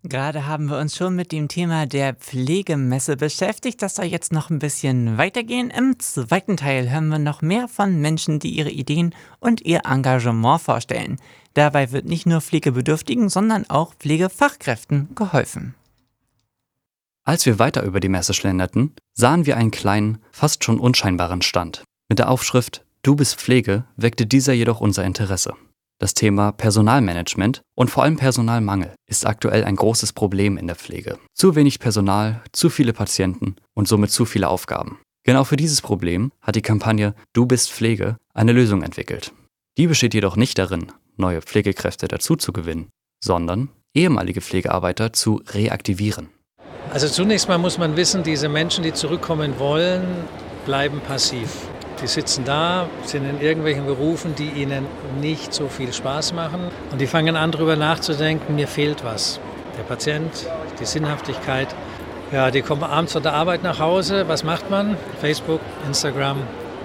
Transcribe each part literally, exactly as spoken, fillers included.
Gerade haben wir uns schon mit dem Thema der Pflegemesse beschäftigt. Das soll jetzt noch ein bisschen weitergehen. Im zweiten Teil hören wir noch mehr von Menschen, die ihre Ideen und ihr Engagement vorstellen. Dabei wird nicht nur Pflegebedürftigen, sondern auch Pflegefachkräften geholfen. Als wir weiter über die Messe schlenderten, sahen wir einen kleinen, fast schon unscheinbaren Stand. Mit der Aufschrift „Du bist Pflege" weckte dieser jedoch unser Interesse. Das Thema Personalmanagement und vor allem Personalmangel ist aktuell ein großes Problem in der Pflege. Zu wenig Personal, zu viele Patienten und somit zu viele Aufgaben. Genau für dieses Problem hat die Kampagne „Du bist Pflege" eine Lösung entwickelt. Die besteht jedoch nicht darin, neue Pflegekräfte dazuzugewinnen, sondern ehemalige Pflegearbeiter zu reaktivieren. Also zunächst mal muss man wissen, diese Menschen, die zurückkommen wollen, bleiben passiv. Die sitzen da, sind in irgendwelchen Berufen, die ihnen nicht so viel Spaß machen. Und die fangen an, darüber nachzudenken, mir fehlt was. Der Patient, die Sinnhaftigkeit. Ja, die kommen abends von der Arbeit nach Hause. Was macht man? Facebook, Instagram,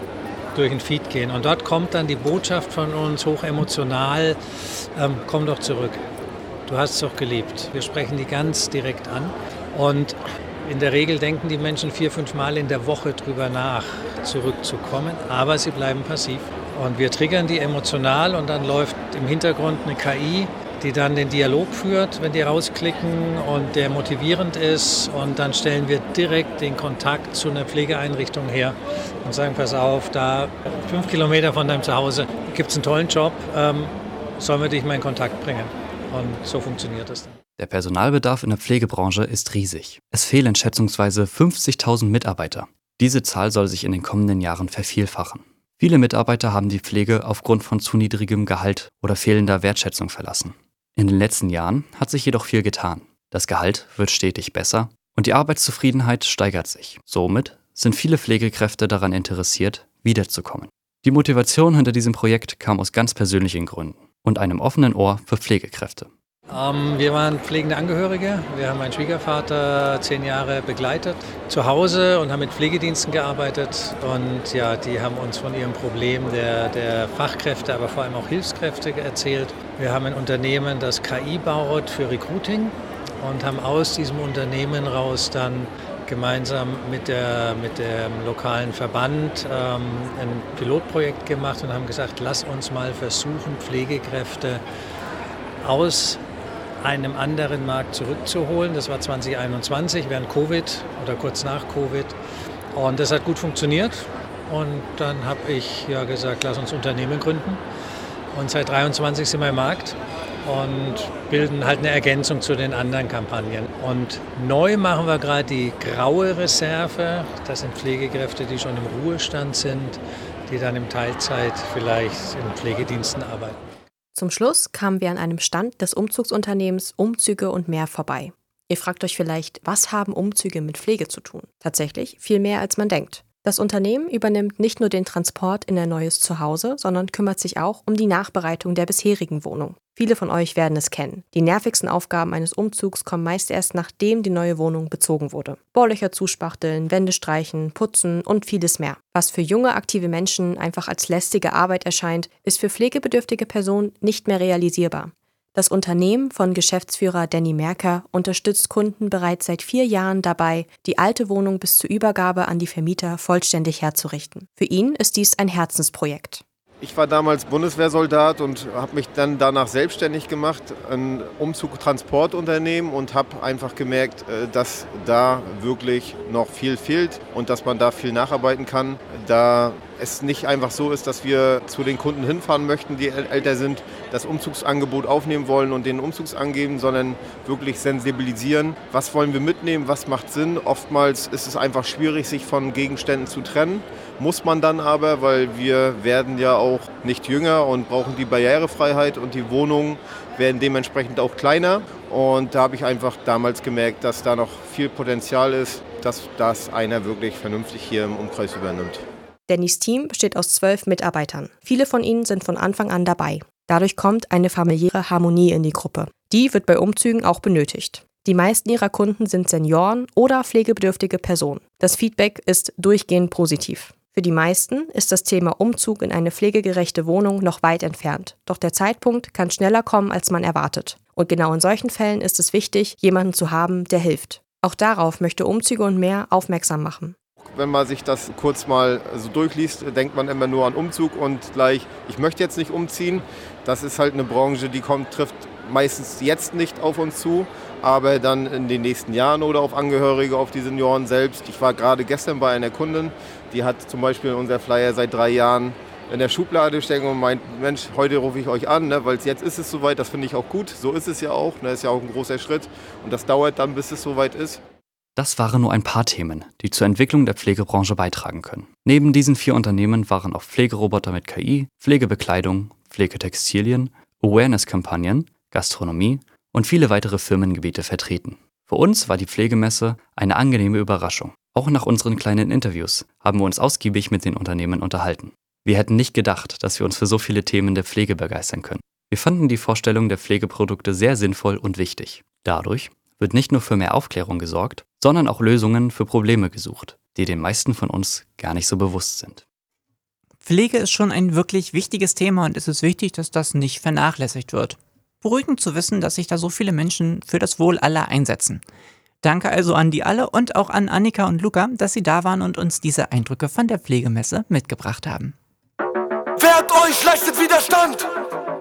durch den Feed gehen. Und dort kommt dann die Botschaft von uns, hochemotional, ähm, komm doch zurück. Du hast es doch geliebt. Wir sprechen die ganz direkt an. Und in der Regel denken die Menschen vier, fünf Mal in der Woche drüber nach, zurückzukommen, aber sie bleiben passiv. Und wir triggern die emotional und dann läuft im Hintergrund eine K I, die dann den Dialog führt, wenn die rausklicken und der motivierend ist. Und dann stellen wir direkt den Kontakt zu einer Pflegeeinrichtung her und sagen, pass auf, da fünf Kilometer von deinem Zuhause gibt es einen tollen Job, ähm, sollen wir dich mal in Kontakt bringen. Und so funktioniert das dann. Der Personalbedarf in der Pflegebranche ist riesig. Es fehlen schätzungsweise fünfzigtausend Mitarbeiter. Diese Zahl soll sich in den kommenden Jahren vervielfachen. Viele Mitarbeiter haben die Pflege aufgrund von zu niedrigem Gehalt oder fehlender Wertschätzung verlassen. In den letzten Jahren hat sich jedoch viel getan. Das Gehalt wird stetig besser und die Arbeitszufriedenheit steigert sich. Somit sind viele Pflegekräfte daran interessiert, wiederzukommen. Die Motivation hinter diesem Projekt kam aus ganz persönlichen Gründen und einem offenen Ohr für Pflegekräfte. Ähm, wir waren pflegende Angehörige. Wir haben meinen Schwiegervater zehn Jahre begleitet zu Hause und haben mit Pflegediensten gearbeitet. Und ja, die haben uns von ihrem Problem der, der Fachkräfte, aber vor allem auch Hilfskräfte erzählt. Wir haben ein Unternehmen, das K I baut für Recruiting und haben aus diesem Unternehmen raus dann gemeinsam mit, der, mit dem lokalen Verband ähm, ein Pilotprojekt gemacht und haben gesagt, lass uns mal versuchen, Pflegekräfte aus einem anderen Markt zurückzuholen. Das war zwanzig einundzwanzig, während Covid oder kurz nach Covid. Und das hat gut funktioniert. Und dann habe ich ja gesagt, lass uns Unternehmen gründen. Und seit dreiundzwanzig sind wir im Markt und bilden halt eine Ergänzung zu den anderen Kampagnen. Und neu machen wir gerade die graue Reserve. Das sind Pflegekräfte, die schon im Ruhestand sind, die dann im Teilzeit vielleicht in Pflegediensten arbeiten. Zum Schluss kamen wir an einem Stand des Umzugsunternehmens Umzüge und mehr vorbei. Ihr fragt euch vielleicht, was haben Umzüge mit Pflege zu tun? Tatsächlich viel mehr, als man denkt. Das Unternehmen übernimmt nicht nur den Transport in ein neues Zuhause, sondern kümmert sich auch um die Nachbereitung der bisherigen Wohnung. Viele von euch werden es kennen. Die nervigsten Aufgaben eines Umzugs kommen meist erst, nachdem die neue Wohnung bezogen wurde. Bohrlöcher zuspachteln, Wände streichen, putzen und vieles mehr. Was für junge, aktive Menschen einfach als lästige Arbeit erscheint, ist für pflegebedürftige Personen nicht mehr realisierbar. Das Unternehmen von Geschäftsführer Danny Merker unterstützt Kunden bereits seit vier Jahren dabei, die alte Wohnung bis zur Übergabe an die Vermieter vollständig herzurichten. Für ihn ist dies ein Herzensprojekt. Ich war damals Bundeswehrsoldat und habe mich dann danach selbstständig gemacht, ein Umzug-Transportunternehmen, und habe einfach gemerkt, dass da wirklich noch viel fehlt und dass man da viel nacharbeiten kann. Da es nicht einfach so ist, dass wir zu den Kunden hinfahren möchten, die älter sind, das Umzugsangebot aufnehmen wollen und den Umzugs angeben, sondern wirklich sensibilisieren. Was wollen wir mitnehmen? Was macht Sinn? Oftmals ist es einfach schwierig, sich von Gegenständen zu trennen. Muss man dann aber, weil wir werden ja auch nicht jünger und brauchen die Barrierefreiheit, und die Wohnungen werden dementsprechend auch kleiner. Und da habe ich einfach damals gemerkt, dass da noch viel Potenzial ist, dass das einer wirklich vernünftig hier im Umkreis übernimmt. Dannys Team besteht aus zwölf Mitarbeitern. Viele von ihnen sind von Anfang an dabei. Dadurch kommt eine familiäre Harmonie in die Gruppe. Die wird bei Umzügen auch benötigt. Die meisten ihrer Kunden sind Senioren oder pflegebedürftige Personen. Das Feedback ist durchgehend positiv. Für die meisten ist das Thema Umzug in eine pflegegerechte Wohnung noch weit entfernt. Doch der Zeitpunkt kann schneller kommen, als man erwartet. Und genau in solchen Fällen ist es wichtig, jemanden zu haben, der hilft. Auch darauf möchte Umzüge und mehr aufmerksam machen. Wenn man sich das kurz mal so durchliest, denkt man immer nur an Umzug und gleich, ich möchte jetzt nicht umziehen. Das ist halt eine Branche, die kommt, trifft meistens jetzt nicht auf uns zu, aber dann in den nächsten Jahren oder auf Angehörige, auf die Senioren selbst. Ich war gerade gestern bei einer Kundin, die hat zum Beispiel unser Flyer seit drei Jahren in der Schublade stecken und meint, Mensch, heute rufe ich euch an, ne, weil jetzt ist es soweit, das finde ich auch gut. So ist es ja auch, ne, ist ja auch ein großer Schritt und das dauert dann, bis es soweit ist. Das waren nur ein paar Themen, die zur Entwicklung der Pflegebranche beitragen können. Neben diesen vier Unternehmen waren auch Pflegeroboter mit K I, Pflegebekleidung, Pflegetextilien, Awareness-Kampagnen, Gastronomie und viele weitere Firmengebiete vertreten. Für uns war die Pflegemesse eine angenehme Überraschung. Auch nach unseren kleinen Interviews haben wir uns ausgiebig mit den Unternehmen unterhalten. Wir hätten nicht gedacht, dass wir uns für so viele Themen der Pflege begeistern können. Wir fanden die Vorstellung der Pflegeprodukte sehr sinnvoll und wichtig. Dadurch wird nicht nur für mehr Aufklärung gesorgt, sondern auch Lösungen für Probleme gesucht, die den meisten von uns gar nicht so bewusst sind. Pflege ist schon ein wirklich wichtiges Thema und es ist wichtig, dass das nicht vernachlässigt wird. Beruhigend zu wissen, dass sich da so viele Menschen für das Wohl aller einsetzen. Danke also an die alle und auch an Annika und Luca, dass sie da waren und uns diese Eindrücke von der Pflegemesse mitgebracht haben. Wehrt euch, leistet Widerstand!